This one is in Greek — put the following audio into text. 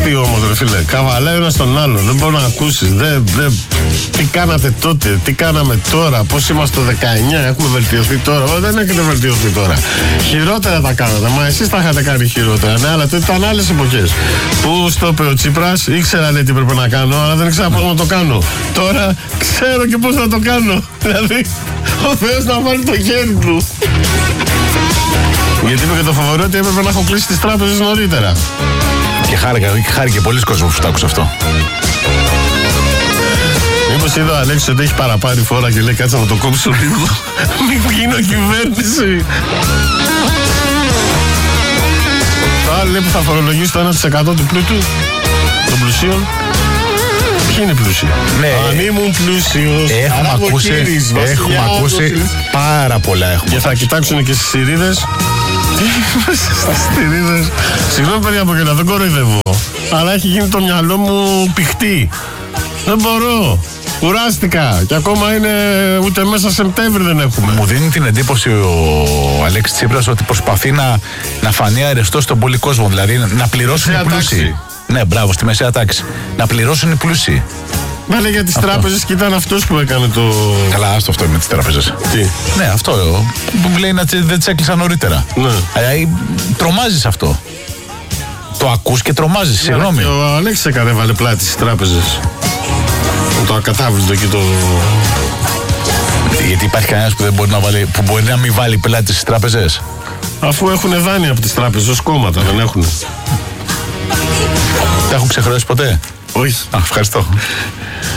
τι όμως, ρε φίλε. Καβαλάει ένας τον άλλον. Δεν μπορεί να ακούσεις. Τι κάνατε τότε, τι κάναμε τώρα, πώς είμαστε το 19, έχουμε βελτιωθεί τώρα. Δεν έχετε βελτιωθεί τώρα. Χειρότερα τα κάνατε. Μα εσείς τα είχατε κάνει χειρότερα. Ναι, αλλά τότε ήταν άλλες εποχές. Πού στο είπε ο Τσίπρας, ήξερα λέει τι πρέπει να κάνω, αλλά δεν ήξερα πώς να το κάνω. Τώρα ξέρω και πώς να το κάνω. Δηλαδή, ο Θεός να βάλει το χέρι του. Γιατί είπε και το φαβορί ότι έπρεπε να έχω κλείσει τις τράπεζες νωρίτερα. Και χάρηκε πολλοί κόσμος που το άκουσε αυτό. Μήπως είδε ο Αλέξης ότι έχει παραπάρει φόρα και λέει κάτσε να το κόψω λίγο. Μην γίνω κυβέρνηση. Το άλλο λέει που θα φορολογήσει το 1% του πλούτου των πλουσίων. Ποιοι είναι πλούσιοι? Ναι. Αν ήμουν πλούσιος. Έχουμε ακούσει πάρα πολλά. Και θα κοιτάξουν και στις σειρίδες. Στις σειρίδες. Συγγνώμη παιδιά από καιρά, δεν κοροϊδεύω. Αλλά έχει γίνει το μυαλό μου πηχτή. Δεν μπορώ. Κουράστηκα. Και ακόμα είναι ούτε μέσα Σεπτέμβρη δεν έχουμε. Μου δίνει την εντύπωση ο Αλέξης Τσίπρας ότι προσπαθεί να φανεί αρεστός στον πολύ κόσμο. Δηλαδή να πληρώσουν οι πλούσιοι. Ναι, μπράβο, στη μεσαία τάξη. Να πληρώσουν οι πλούσιοι. Βάλε για τις τράπεζες και ήταν αυτός που έκανε το. Καλά, άστο αυτό με τις τράπεζες. Τι? Ναι, αυτό που μου λέει δεν τις έκλεισαν νωρίτερα. Ναι. Τρομάζεις αυτό. Το ακούς και τρομάζεις, συγγνώμη. Και ο Αλέξης έβαλε πλάτη στις τράπεζες. Το ακατάβλητο εκεί το. Γιατί υπάρχει κανένας που μπορεί να μην βάλει πλάτη στις τράπεζες. Αφού έχουν δάνεια από τις τράπεζες ως κόμματα, δεν έχουν. Τα έχουν ξεχρεώσει ποτέ? Όχι. Ευχαριστώ.